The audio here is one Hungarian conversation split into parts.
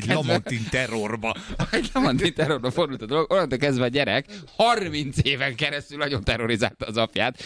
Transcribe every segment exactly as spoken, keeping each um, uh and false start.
Egy Lamantin terrorba. Egy Lamantin terrorba fordult a dolog. Onnantól kezdve a gyerek harminc éven keresztül nagyon terrorizálta az apját.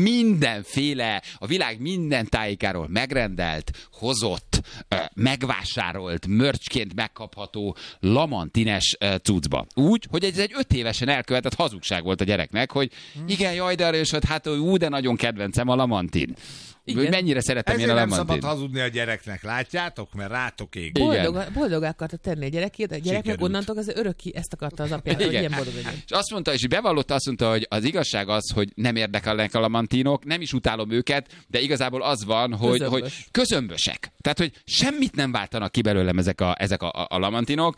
Mindenféle, a világ minden tájikáról megrendelt, hozott, megvásárolt, mörcsként megkapható lamantines cuccba. Úgy, hogy ez egy öt évesen elkövetett hazugság volt a gyereknek, hogy igen, jaj, de arra is, hogy hát ú, de nagyon kedvencem a lamantin. Igen. Mennyire szeretem én a lamantin. Ezért nem szabad hazudni a gyereknek, látjátok? Mert rátok ég. Boldog, boldogá akarta tenni a gyerekét, a gyereknek onnantól az örökké ezt akarta az apját, hogy ilyen boldog legyen. És azt mondta, és bevallotta, azt mondta, hogy az igazság az, hogy nem érdekelnek a lamantinok, nem is utálom őket, de igazából az van, hogy, Közömbös. hogy közömbösek. Tehát, hogy semmit nem váltanak ki belőlem ezek a, ezek a, a lamantinok,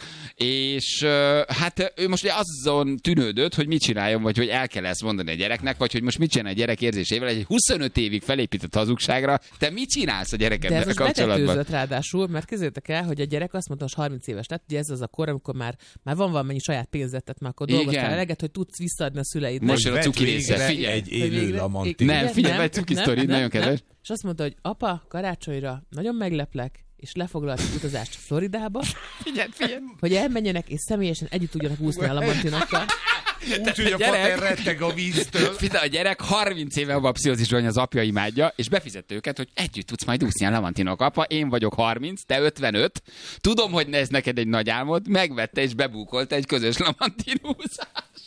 és hát ő most azon tűnődött, hogy mit csináljon, vagy hogy el kell ezt mondani a gyereknek, vagy hogy most mit csinál a gyerek érzésével, egy huszonöt évig felépített hazugságra. Te mit csinálsz a gyerekeddel kapcsolatban? De ez most betetőzött ráadásul, mert képzeljétek el, hogy a gyerek azt mondta, hogy harminc éves lett, ugye ez az a kor, amikor már, már van valamennyi saját pénzetet, már akkor dolgoztál eleget, hogy tudsz visszaadni a szüleidnek. Most jön a cuki része, figyelj. Egy élő lamantin. Nem, figyelj, egy cuki sztori, nagyon kedves. És azt mondta, hogy apa, karácsonyra nagyon megleplek, és lefoglalt az utazást Floridába, figyelj, figyelj. hogy elmenjenek, és személyesen együtt tudjanak úszni a lamantinokkal. Úgy, hogy a, a pater retteg a víztől. Figyelj, a gyerek harminc éve abban a pszichózisban, hogy az apja imádja, és befizette őket, hogy együtt tudsz majd úszni a lamantinok. Apa, én vagyok harminc, te ötvenöt. Tudom, hogy ez neked egy nagy álmod. Megvette és bebúkolta egy közös lamantinúzás.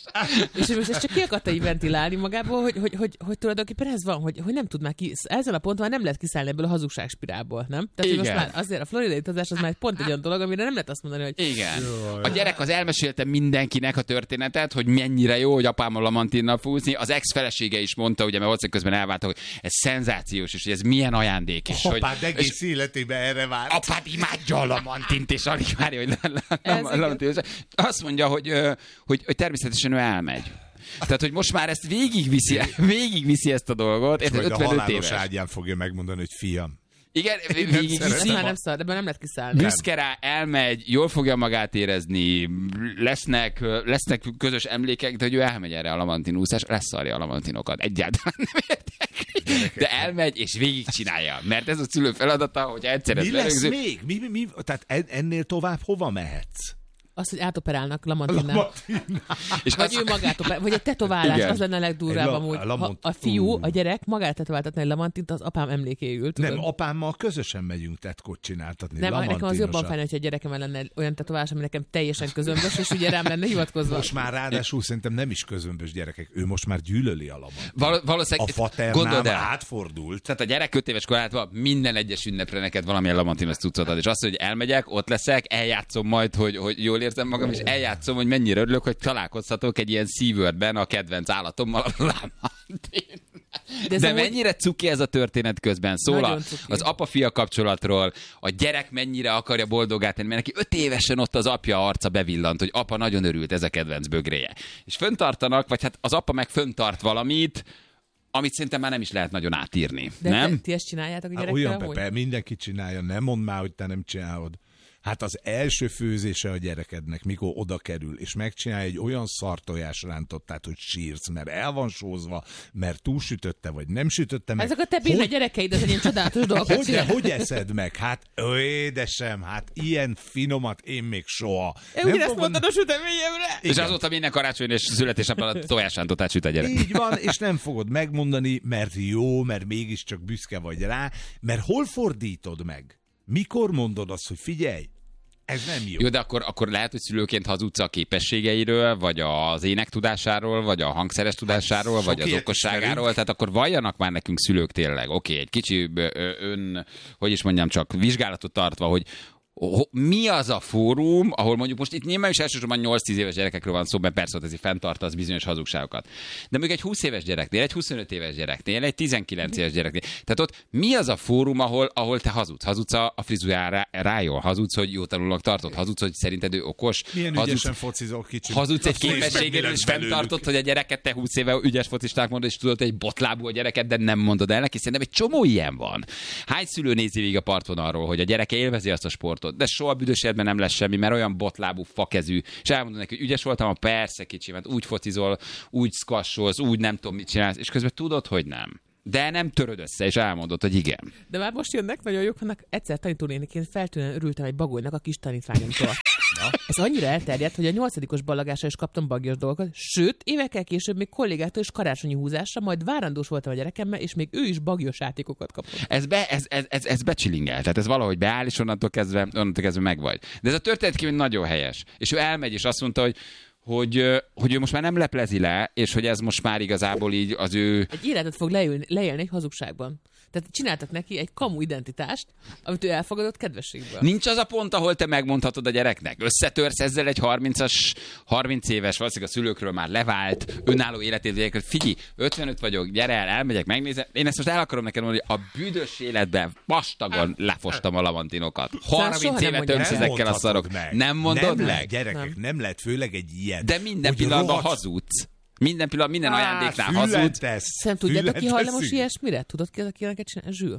És most ezt csak ki akarta így ventilálni magából, hogy, hogy, hogy, hogy tulajdonképpen ez van, hogy, hogy nem tud már ki, ezen a ponton már nem lehet kiszállni ebből a hazugságspirálból, nem? Tehát hogy most már azért a floridai utazás az már pont egy olyan dolog, amire nem lehet azt mondani, hogy... Igen. A gyerek az elmesélte mindenkinek a történetet, hogy mennyire jó, hogy apám a lamantinnal fúzni. Az ex-felesége is mondta, ugye, mert ott közben elváltak, hogy ez szenzációs, és hogy ez milyen ajándék. És apád hogy, egész és életében erre várt. Apád imádja a lamantint, és alig várja, hogy lamantint. Azt mondja, hogy, hogy, hogy természetesen ő elmegy. Tehát, hogy most már ezt végigviszi, végigviszi ezt a dolgot. És majd a halálos ágyán fogja megmondani, hogy fiam. Igen, végigviszi. Már nem szar, de nem lehet kiszállni. Büszke rá, elmegy, jól fogja magát érezni, lesznek, lesznek közös emlékek, de hogy ő elmegy erre a lamantinúszás, leszarja a lamantinokat. Egyáltalán nem értek. De elmegy, és végigcsinálja. Mert ez a szülő feladata, hogy egyszer ez Mi lesz berögző... még? Mi, mi, mi? Tehát ennél tovább hova mehetsz? Az, hogy átoperálnak lamantinnál. Lamantin. És vagy az... ő magát operál, vagy egy tetoválás, igen. Az lenne a legdurvább la, amúgy. Lamont... Ha a fiú, a gyerek magát tetováltatni egy lamantint, az apám emlékéül. Tudod? Nem, apámmal közösen megyünk tetkot csináltatni. Nem, nekem az jobban fájna, hogyha a gyerekem lenne olyan tetoválás, ami nekem teljesen közömbös, és ugye rám lenne hivatkozva. Most már ráadásul szerintem nem is közömbös gyerekek, ő most már gyűlöli a lamantin. Val- valószínűleg a faternám átfordult. Tehát a gyerek öt éves korátban minden egyes ünnepre neked valamilyen lamantinos cuccot ad, és azt, hogy elmegyek, ott leszek, eljátszom majd, hogy, hogy jól érzem magam, és eljátszom, hogy mennyire örülök, hogy találkozhatok egy ilyen SeaWorldben a kedvenc állatommal, a lamantin. De, De mennyire cuki ez a történet közben. Szól a, az apa-fia kapcsolatról, a gyerek mennyire akarja boldogá tenni, mert neki öt évesen ott az apja arca bevillant, hogy apa nagyon örült, ez a kedvenc bögréje. És föntartanak, vagy hát az apa meg föntart valamit, amit szerintem már nem is lehet nagyon átírni. De nem? Te, ti ezt csináljátok a gyerekkel? Olyan, Pepe, mindenki csinálja, nem mondd már, hogy te nem csinálod. Hát az első főzése a gyerekednek, mikor oda kerül, és megcsinálja egy olyan szartojás rántottát, hogy sírsz, mert el van sózva, mert túlsütötte, vagy nem sütötte meg. Ezek a te béna gyerekeid, ez egy ilyen csodálatos dolgokat hogy, de, hogy eszed meg? Hát, ó, édesem, hát ilyen finomat én még soha. Én ugyanezt fogom... mondtad a süteményemre. És azóta minden karácsony és születésnapon a tojásrántottát süt a gyerek. Így van, és nem fogod megmondani, mert jó, mert mégiscsak büszke vagy rá, mert hol fordítod meg? Mikor mondod azt, hogy figyelj, ez nem jó. Jó, de akkor, akkor lehet, hogy szülőként hazudsz a képességeiről, vagy az énektudásáról, vagy a hangszeres tudásáról, hát, vagy az okosságáról. Tehát akkor valljanak már nekünk szülők tényleg. Oké, okay, egy kicsi ön, hogy is mondjam, csak vizsgálatot tartva, hogy mi az a fórum, ahol mondjuk most itt nyilván is elsősorban nyolc-tíz éves gyerekekről van szó, mert persze ott ez fenntartasz bizonyos hazugságokat. De még egy húsz éves gyereknél, egy huszonöt éves gyereknél, egy tizenkilenc éves gyereknél. Tehát ott mi az a fórum, ahol, ahol te hazudsz? Hazudsz a frizurára rájól, hazudsz, hogy jó tanulónak tartod, hazudsz, hogy szerinted ő okos. Milyen hazudsz, ügyesen focizol kicsit. Hazudsz egy képességedről, és fenntartod, hogy a gyereket te húsz éve ügyes focisták mondod, és tudod, hogy egy botlábú a gyereket, de nem mondod el neki. Szerintem egy csomó ilyen van. Hány szülő nézi végig a partvonalról, hogy a gyereke élvezi azt a sportot? De soha büdös életben nem lesz semmi, mert olyan botlábú, fakezű, és elmondod neki, hogy ügyes voltam, a persze kicsi, mert úgy focizol, úgy squasholsz, úgy nem tudom mit csinálsz, és közben tudod, hogy nem. De nem töröd össze, és elmondod, hogy igen. De már most jönnek nagyon jók, annak egyszer tanítónéniként feltűnően örültem egy bagolynak a kis tanítványomtól. Na. Ez annyira elterjedt, hogy a nyolcadikos ballagásra is kaptam bagyos dolgokat, sőt, évekkel később még kollégától is karácsonyi húzásra, majd várandós voltam a gyerekemmel, és még ő is bagyos játékokat kapott. Ez, be, ez, ez, ez, ez becsilingel, tehát ez valahogy beáll, és onnantól kezdve, onnantól kezdve megvagy. De ez a történet kívül nagyon helyes. És ő elmegy, és azt mondta, hogy Hogy, hogy ő most már nem leplezi le, és hogy ez most már igazából így az ő... Egy életet fog leülni, leélni egy hazugságban. Tehát csináltak neki egy kamu identitást, amit ő elfogadott kedvességből. Nincs az a pont, ahol te megmondhatod a gyereknek. Összetörsz ezzel egy harmincas, harminc éves, valószínűleg a szülőkről már levált, önálló életét, figyelj, ötvenöt vagyok, gyere el, elmegyek, megnézem. Én ezt most el akarom neked mondani, hogy a büdös életben vastagon lefostam a lavantinokat. harminc éve tömsz ezekkel a szarok. Meg. Nem mondod nem meg? Lehet, gyerekek, nem. nem lehet, főleg egy ilyen. De minden pillanatban rohadt... hazudsz. Minden pillanat, minden ajándéknál hazudsz. Szerintem tudjátok, ki hajlamos ilyesmire? Tudod ki az, aki ilyeneket csinál? Zsül.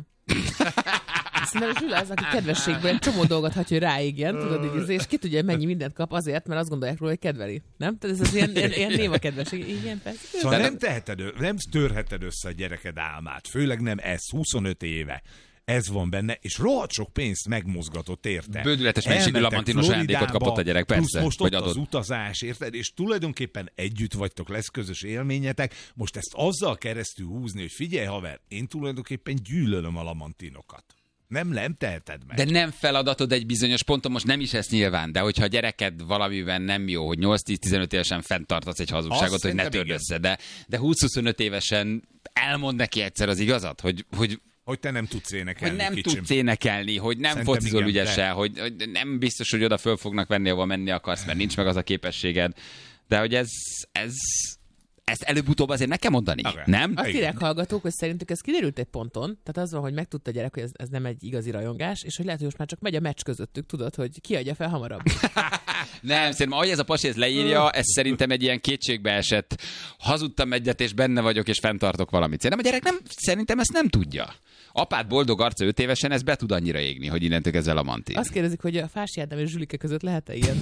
Szerintem Zsül az, aki kedvességből egy csomó dolgot hagyja, hogy ráégjen, tudod, így, és ki tudja, mennyi mindent kap azért, mert azt gondolják róla, hogy kedveli. Nem? Tehát ez az ilyen, ilyen, ilyen néma kedvesség. Igen, persze. Szóval nem, teheted, nem törheted össze a gyereked álmát. Főleg nem ez, huszonöt éve. Ez van benne, és rohadt sok pénzt megmozgatott érte. Bődületes mennyiségű lamantinos ajándékot kapott a gyerek, persze. Most vagy ott adott. Az utazás, érted? És tulajdonképpen együtt vagytok, lesz közös élményetek. Most ezt azzal keresztül húzni, hogy figyelj haver, én tulajdonképpen gyűlölöm a lamantinokat. Nem, nem teheted meg. De nem feladatod egy bizonyos ponton, most nem is ez nyilván, de hogyha a gyereked valamiben nem jó, hogy nyolc-tíz-tizenöt évesen fenntartasz egy hazugságot, azt hogy ne törd össze, de, de húsz-huszonöt évesen elmond neki egyszer az igazat, hogy, hogy Hogy te nem tudsz énekelni. Hogy nem kicsim. tudsz énekelni, hogy nem Szerintem focizol igen, ügyesen, hogy, hogy nem biztos, hogy oda föl fognak venni, ahova menni akarsz, mert nincs meg az a képességed. De hogy ez, ez ezt előbb-utóbb azért meg kell mondani, okay. Nem? Azt írják hallgatók, hogy szerintük ez kiderült egy ponton, tehát az van, hogy megtudta a gyerek, hogy ez, ez nem egy igazi rajongás, és hogy lehet, hogy most már csak megy a meccs közöttük, tudod, hogy ki adja fel hamarabb. Nem, szerintem ahogy ez a pasi ezt leírja, ez szerintem egy ilyen kétségbe esett, hazudtam egyet, és benne vagyok, és fenntartok valamit. Szerintem a gyerek nem, szerintem ezt nem tudja. Apád boldog arca öt évesen, ez be tud annyira égni, hogy innentől ezzel a mantin. Azt kérdezik, hogy a Fási Ádám és Zsülike között lehet-e ilyen?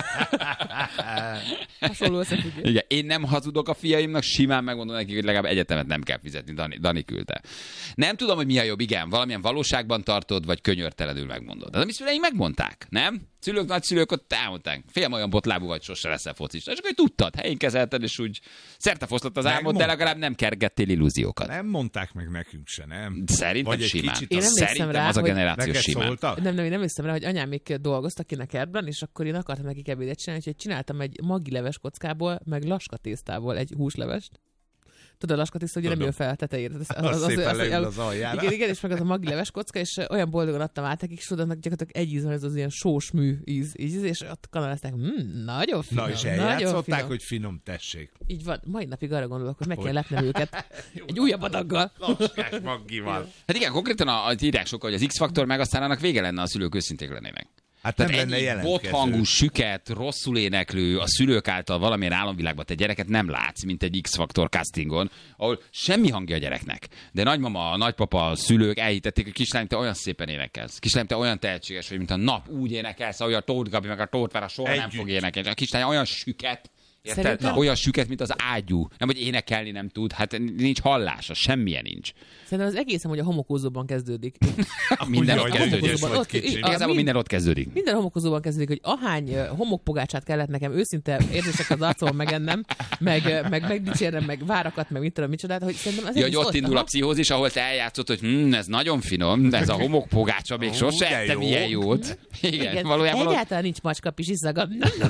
Hasonló összefüggés. Igen, én nem hazudok a fiaimnak, simán megmondom nekik, hogy legalább egyetemet nem kell fizetni, Dani, Dani küldte. Nem tudom, hogy mi a jobb, igen, valamilyen valóságban tartod, vagy könyörtelenül megmondod. De a mi szüleink megmondták, nem? Szülők, nagyszülők ott elmondták. Félm olyan botlábú vagy, sose leszel focista. És akkor tudtad, helyén kezelted, és úgy szerte foszlott az álmod, de legalább nem kergettél illúziókat. Nem mondták meg nekünk se, nem? Szerintem vagy simán. Én Szerintem rá, az a generáció simán. Szóltak? Nem, nem, én nem hiszem rá, hogy anyám még dolgoztak ki a kertben, és akkor én akartam nekik ebédet csinálni, úgyhogy csináltam egy magileves kockából, meg laskatésztából egy húslevest. Tudod, a laskatészta ugye nem jön fel a tetejére. Az, az, az, az, az, az, az, az aljára. Igen, igen, és meg az a magileves kocka, és olyan boldogan adtam át nekik, és tudnak gyakorlatilag egy íz van, ez az ilyen sós mű íz, íz és ott kanalázták, mmm, nagyon finom. Na és eljátszották, hogy finom, tessék. Így van, mai napig arra gondolok, hogy meg kell lepnem őket egy újabb adaggal. Laskás maggival. Hát igen, konkrétan a, a írják sokkal, hogy az X-faktor meg aztán annak vége lenne, a szülők őszinték lennének. Hát tehát nem lenne jelentkező. bothangú, süket, rosszul éneklő, a szülők által valamilyen álomvilágban te gyereket nem látsz, mint egy X-faktor castingon, ahol semmi hangja a gyereknek. De nagymama, a nagypapa, a szülők elhitették, hogy kislány, te olyan szépen énekelsz. Kislány, te olyan tehetséges vagy, mint a nap úgy énekelsz, ahogy a Tóth Gabi meg a Tóth Vera soha nem fog énekelni. A kislány olyan süket, érted? Szerintem... Olyan süket, mint az ágyú. Nem, hogy énekelni nem tud, hát nincs hallása, semmilyen nincs. Szerintem az egészen, hogy a homokozóban kezdődik. Minden ott kezdődik. Igazából minden ott kezdődik. Minden homokozóban kezdődik, hogy ahány homokpogácsát kellett nekem őszinte érzések az arcomon megennem, meg, meg megdicsérnem, meg várakat, meg mit tudom, micsodát, hogy szerintem az ja, hogy ott, ott indul a pszichózis, ahol te eljátszott, hogy hm, ez nagyon finom, de ez a homokpogácsa még sose ettem ilyen jót. Igen, Igen, valójában egyáltalán nincs macskapis iszaga.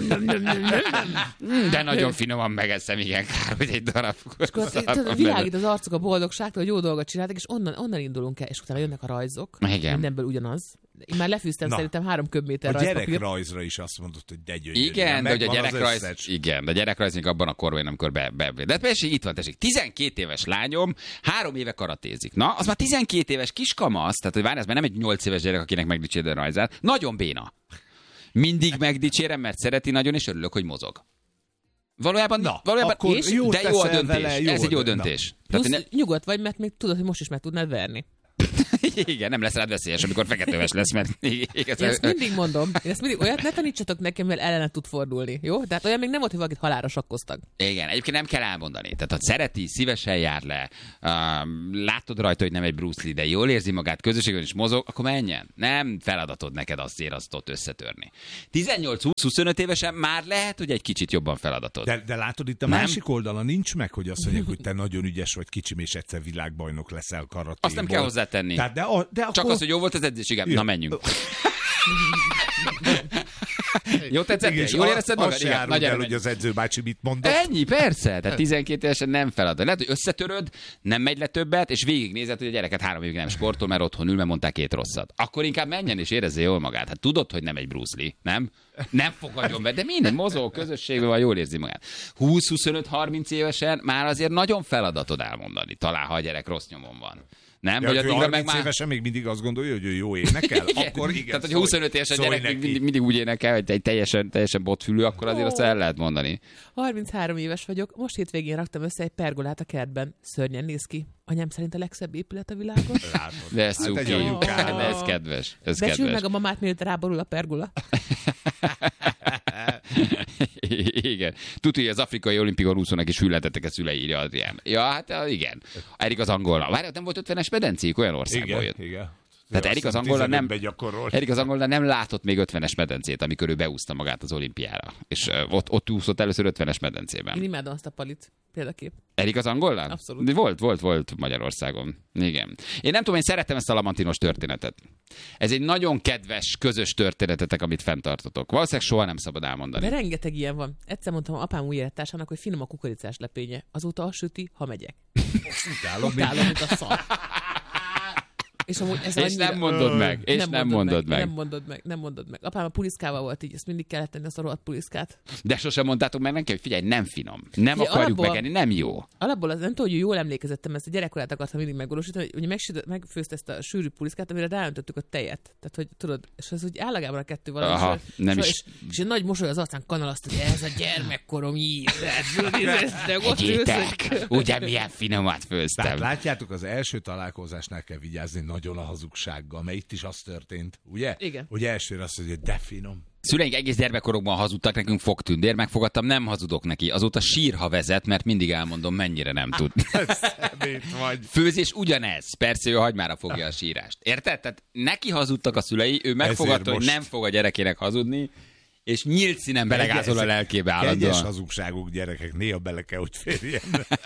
De nagyon finoman megeszem, igen, kár, hogy egy darab. És akkor világít az arcuk a boldogságtól, hogy jó dolgot csináltak, és onnan, onnan indulunk el, és utána jönnek a rajzok. Igen. Mindenből ugyanaz. Én már lefűztem Na, szerintem három köbméter a rajzpapírt. A gyerekrajzra is azt mondod, hogy de gyönyörű. Igen, de hogy a gyerekrajz, igen, de a gyerekrajz még abban a korban, amikor be, be, be. De persze itt van, tessék, tizenkét éves lányom, három éve karatézik. Na, az már tizenkét éves kiskamasz, tehát hogy várj, ez már nem egy nyolc éves gyerek, akinek megdicsérde a rajzát. Nagyon béna. Mindig megdicsérem, mert szereti nagyon, és örülök, hogy mozog. Valójában, Na, valójában és, jó de jó a döntés. Vele, jó ez egy jó dönt, döntés. Plusz ne... nyugodt vagy, mert még tudod, hogy most is meg tudnád verni. Igen, nem lesz rád veszélyes, amikor feketőves lesz, mert... Én ezt mindig mondom. Én ezt mindig, olyat ne tanítsatok nekem, mert ellene tud fordulni, jó? Tehát olyan még nem volt, hogy valakit halálra sakkoztak. Igen, egyébként nem kell elmondani. Tehát ha szereti, szívesen jár le, um, látod rajta, hogy nem egy Bruce Lee, de jól érzi magát, közösségben is mozog, akkor menjen. Nem feladatod neked azért azt ott összetörni. tizennyolc-húsz-huszonöt évesen már lehet, hogy egy kicsit jobban feladatod. De, de látod, itt a nem? másik oldalon nincs meg, hogy azt mondják, hogy te nagyon ügyes vagy, kicsim, és egyszer világbajnok leszel karatéból. Azt nem kell hozzátenni. Tehát de a, de Csak akkor... az, hogy jó volt az edzés, igen. Na, menjünk. Jó tetszett? Jól érezted magad? Igen, azt el, hogy az edzőbácsi mit mondott. Ennyi, persze. Tehát tizenkét évesen nem feladat. Lehet, hogy összetöröd, nem megy le többet, és végignézed, hogy a gyereket három évig nem sportol, mert otthon ül, mert mondták két rosszat. Akkor inkább menjen és érezze jól magát. Hát tudod, hogy nem egy Bruce Lee, nem? Nem fogadjon be, de minden mozó közösségben van, jól érzi magát. húsz-huszonöt-harminc évesen már azért nagyon feladatod elmondani, talán ha a gyerek rossz nyomon van. Nem, de hogy addigra meg már... évesen még mindig azt gondolja, hogy ő jó énekel, igen. Akkor igen. Tehát, hogy huszonöt éves a gyerek még mindig, mindig úgy énekel, hogy egy teljesen, teljesen botfülű, akkor azért oh. azt el lehet mondani. harminchárom éves vagyok, most hétvégén raktam össze egy pergolát a kertben. Szörnyen néz ki. Anyám szerint a legszebb épület a világon. De ez szuki. Hát de ez kedves. Ez Becsüld kedves. meg a mamát, mielőtt ráborul a pergola. Igen. Tudod, hogy az afrikai olimpikon úszónak is hülletettek a szülei, írja Adrián. Ja, hát igen. Erik az angolnal. Várj, nem volt ötvenes medencék, olyan országból igen, jött. Igen. Tehát Erik az angolnal nem, Erik az angolnal nem látott még ötvenes medencét, amikor ő beúszta magát az olimpiára. És uh, ott, ott úszott először ötvenes medencében. Én imádom azt a palit, példakép. Erik az angolnal? Abszolút. Volt, volt, volt Magyarországon. Igen. Én nem tudom, én szeretem ezt a lamantinos történetet. Ez egy nagyon kedves, közös történetetek, amit fenntartotok. Valószínűleg soha nem szabad elmondani. De rengeteg ilyen van. Egyszer mondtam apám új élettársának, hogy finom a kukoricás lepénye. Azóta azt süti, ha megyek. Utálom, Utálom, mint a szar. És, amúgy ez és annyira... nem mondod meg, és nem, nem mondod, mondod meg, meg. Nem mondod meg, nem mondod meg. Apám a puliszkával volt így, ezt mindig kellett tenni, azt a rohadt puliszkát. De sosem mondtátok meg neki, hogy figyelj, nem finom. Nem Ugye, akarjuk alapból, megenni, nem jó. Alapból az nem tudom, hogy jól emlékezettem, ezt a gyerekkorát akartam mindig megvalósítani, hogy ugye megfőzte ezt a sűrű puliszkát, amire ráöntöttük a tejet. Tehát, hogy tudod, és az úgy állagában a kettő valami. Aha, és, nem és, is. És, és egy nagy mosoly az arcán kanalaszt, hogy ez a gyermekkorom íz. Egyétek, ugye milyen finomat főztem. Tehát látjátok, az első találkozásnál kell vigyázni nagyon a hazugság. Mert itt is az történt, ugye? Igen. Hogy elsőre azt mondja, hogy de finom. Szüleink egész gyermekkorokban hazudtak, nekünk fogtündér, megfogadtam, nem hazudok neki. Azóta sírha vezet, mert mindig elmondom, mennyire nem tud. Főzés ugyanez. Persze ő hagymára fogja a sírást. Érted? Tehát neki hazudtak a szülei, ő megfogadta, hogy nem fog a gyerekének hazudni, és nyílt színen belegázol a lelkébe állandóan. Kegyes hazugságuk, gyerekek, néha bele kell, hogy férjen.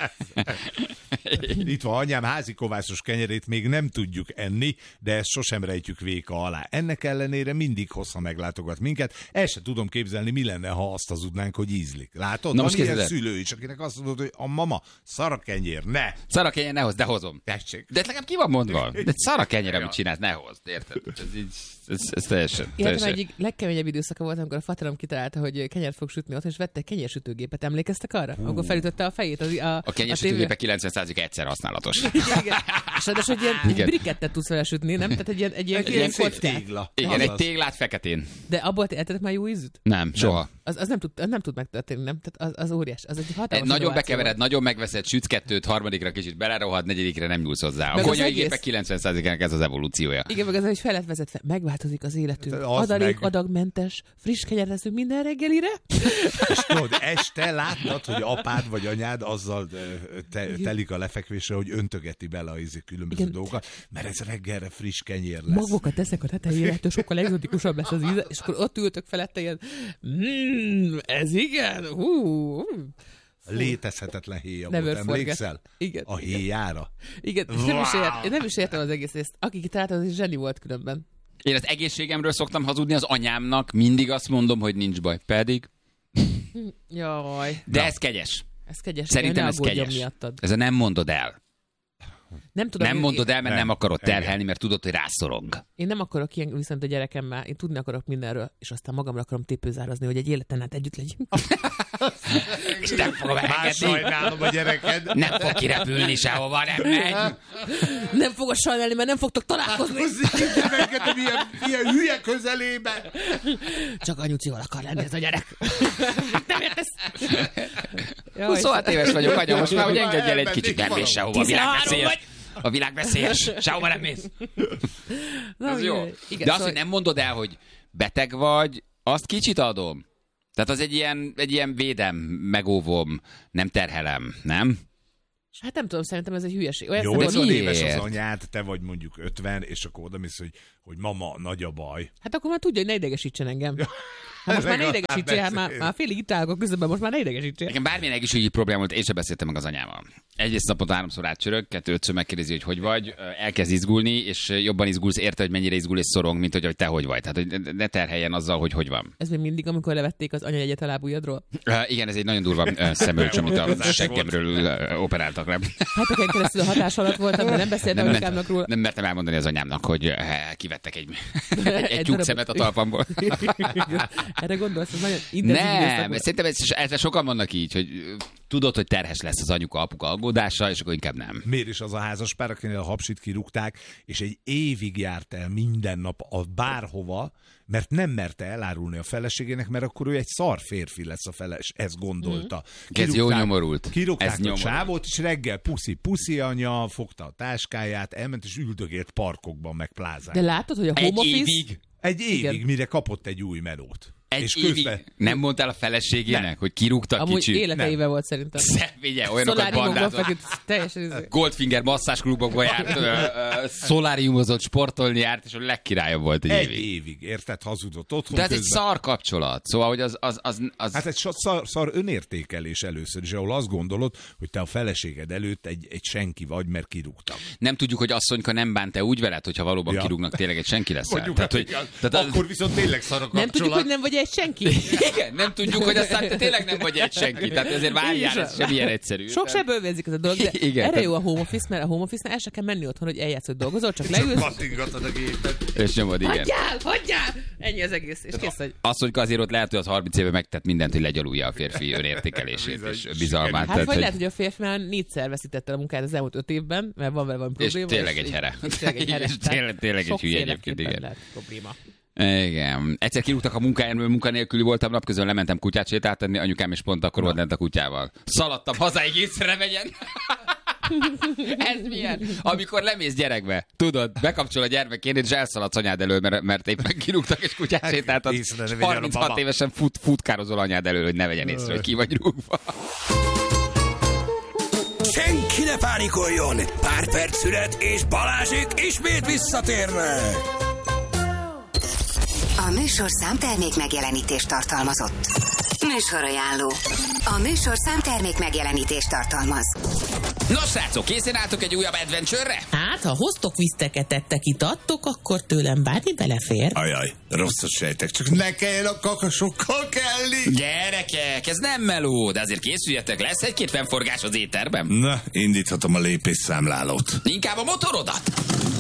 Itt van anyám házi kovászos kenyerét még nem tudjuk enni, de ezt sosem rejtjük véka alá. Ennek ellenére mindig hossza meglátogat minket. El sem tudom képzelni, mi lenne, ha azt hazudnánk, hogy ízlik. Látod? Na van most ilyen szülő is, akinek azt mondod, hogy a mama, szar kenyér, ne! Szar a kenyér, ne hozd, de hozom. Tessék. De legalább ki van mondva? De szar a kenyér, amit csinálsz, ne hozd, érted? Ez így, ez, ez teljesen. Életem egyik legkeményebb időszaka volt, amikor a faterom kitalálta, hogy kenyert fog sütni ott, és vette egy kenyérsütőgépet. Emlékeztek arra? Uh. Akkor felütötte a fejét. Az, a a kenyérsütőgépe kilencven százalék egyszer használatos. Igen. És ráadásul egy ilyen igen. brikettet tudsz vele sütni, nem? Tehát egy ilyen, egy ilyen, egy ilyen tégla. Igen, egy téglát feketén. De abból eltettek már jó ízűt? Nem, soha. Az, az nem tud, nem tud megtörténni, nem? Tehát az, az óriás. Az egy hatalmas. Nagyon bekevered, nagyon megveszed, sütsz kettőt, harmadikra kicsit belerohad, negyedikre nem nyúlsz hozzá. A konyhai egész... gépek kilencven százalékának ez az evolúciója. Igen, meg az, hogy fel lett vezetve, megváltozik az életünk. Adalék, adagmentes, friss kenyeret leszünk minden reggelire. És tudod, este láttad, hogy apád vagy anyád azzal te, telik a lefekvésre, hogy öntögeti bele a ízi különböző igen. dolgokat, mert ez reggelre friss kenyér lesz. Magokat teszek a tetejére, ettől sokkal egzotikusabb lesz az íze, és akkor ott ültök felette ilyen, mmm, ez igen, hú. Létezhetetlen héja volt, emlékszel? Igen. A héjára. Igen, és nem, is ért, én nem is értem az egész részt. Aki kitalálta, az is zseni volt különben. Én az egészségemről szoktam hazudni az anyámnak, mindig azt mondom, hogy nincs baj. Pedig... Jaj. De ez kegyes. Ez kegyes. Szerintem ez kegyes. Ez a nem mondod el. Nem, tudom, nem mondod el, mert nem, nem akarod terhelni, mert tudod, hogy rászorong. Én nem akarok ilyen, viszont a gyerekemmel, én tudni akarok mindenről, és aztán magamra akarom tépőzárazni, hogy egy életen át együtt legyünk. És nem fogom elengedni. Sajnálom a gyereked. Nem fog kirepülni sehova, nem megy. Nem fogod sajnálni, mert nem fogtok találkozni. Nem engedem ilyen, ilyen hülye közelébe. Csak anyucival akar lenni ez a gyerek. Nem értesz? huszonhat éves vagyok, anya, most már, hogy engedj el egy kicsit, nem mész sehova. tizenhárom vagy. A világ veszélyes. Sehova nem mész. Na, Az jó. igen, De azt, szóval... hogy nem mondod el, hogy beteg vagy, azt kicsit adom. Tehát az egy ilyen, egy ilyen védem, megóvom, nem terhelem, nem? Hát nem tudom, szerintem ez egy hülyeség. Olyan nyolcvan éves az anyád, te vagy mondjuk ötven, és akkor oda mész, hogy, hogy mama, nagy a baj. Hát akkor már tudja, hogy ne idegesítsen engem. Hát most már ne idegesítsél, hát már, már félig itt állok közben, most már ne idegesítsél. Nekem bármilyen egészségügyi probléma volt, én sem beszéltem meg az anyával. Egyrészt naponta háromszor átcsörög, kettőtször megkérdezi, hogy hogy vagy, elkezd izgulni, és jobban izgulsz érte, hogy mennyire izgul és szorong, mint hogy, hogy te hogy vagy. Tehát, hogy ne terheljen azzal, hogy hogy van. Ez még mindig, amikor levették az anyajegyet a lábujjadról? Uh, igen, ez egy nagyon durva uh, szemölcs, amit a seggemről uh, operáltak rá. Hát akkor keresztül a hatás alatt voltam, de nem beszéltem anyukámnak róla. Nem mertem elmondani az anyámnak, hogy uh, kivettek egy, egy, egy tyúk szemet a talpamból. Erre gondolsz, ez nagyon intenzív. Nem, szerintem ez, ez sokan vannak így, hogy tudod, hogy terhes lesz az anyuka, apuka aggódása, és akkor inkább nem. Miért is az a házas pár, akinél a hapsit kirúgták, és egy évig járt el minden nap a bárhova, mert nem merte elárulni a feleségének, mert akkor ő egy szar férfi lesz a feles, ezt gondolta. Ez jó nyomorult. Kirúgták Ez a nyomorult. csávót, és reggel puszi-puszi anya, fogta a táskáját, elment és üldögélt parkokban, meg plázán. De látod, hogy a home Egy office... évig? Egy évig, Igen. mire kapott egy új melót. Egy és évig közben... nem mondtál a feleségének, Nem. hogy kirúgtak Amúgy kicsit? életeive volt szerintem. Figyelj, olyanokat Szoláriumokban bandázott. feküdt, teljesen izé. Goldfinger masszásklubokba járt, ö, ö, szoláriumozott, sportolni járt, és a legkirályabb volt egy, Egy évig. évig, érted? Hazudott otthon De ez egy közben. szar kapcsolat. Szóval, hogy az... az, az, az... Hát egy szar, szar önértékelés először is, ahol azt gondolod, hogy te a feleséged előtt egy, egy senki vagy, mert kirúgtam. Nem tudjuk, hogy asszonyka nem bánt te úgy veled, hogyha valóban Ja. kirúgnak, tényleg egy senki lesz. Mondjuk, Tehát, hát, hogy, igen. tehát az- Akkor viszont tényleg szar a kapcsolat. Nem tudjuk, hogy nem vagy egy senki. Igen, nem tudjuk, hogy aztán te tényleg nem vagy egy senki. Tehát ezért várjál, ez sem ilyen egyszerű. Sok sebből vérzik ez a dolog, de Igen, erre tehát- jó a home office, mert a home office-nál el se kell menni otthon, hogy eljátsz, hogy dolgozol, csak leülsz. Kattingatod a gépet. És nyomod, igen. Hagyjál, hagyjál! Ennyi az egész, és kész vagy. Asszonyka azért ott lehet, hogy az harminc éve megtett mindent, hogy legyalulja a férfi önértékelését és bizalmát. Hát Tehát, vagy hogy- lehet, hogy a férfi már négyszer veszítette a munkát az elmúlt öt évben, mert van vele valami És probléma. tényleg egy here. És tényleg egy here. És tényleg- tényleg egy hülye egyébként, Sokféleképpen igen. lehet probléma. Igen. Egyszer kirúgtak a munkájáról, munkanélküli voltam, napközben lementem kutyát sétáltatni, anyukám is pont akkor volt lent a kutyával. Szaladtam hazáig észrevegyen. Ez milyen? Amikor lemész gyerekbe, tudod, bekapcsol a gyermekét, és elszaladsz anyád elől, mert, mert éppen kirúgtak és kutyát sétáltat. észre ne vegyen a harminchat baba. évesen fut, futkározol anyád elől, hogy ne vegyen észre, hogy ki vagy rúgva. Senki ne pánikoljon! Pár perc szület, és Balázsék ismét visszatérnek! A műsor számtermék megjelenítést tartalmazott. Műsorajánló. A műsor számtermék megjelenítést tartalmaz. Nos, srácok, készen álltok egy újabb adventure-re? Hát, ha hoztok viszteket, ettek, itattok, akkor tőlem bármi belefér. Ajaj, rosszat sejtek, csak ne kelljen a kakasokkal kelni! Gyerekek, ez nem meló, de azért készüljetek, lesz egy-két fennforgás az éterben. Na, indíthatom a lépésszámlálót. Inkább a motorodat.